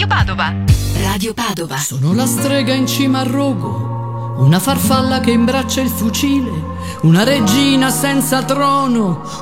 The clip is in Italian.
Radio Padova. Radio Padova. Sono la strega in cima al rogo, una farfalla che imbraccia il fucile, una regina senza trono,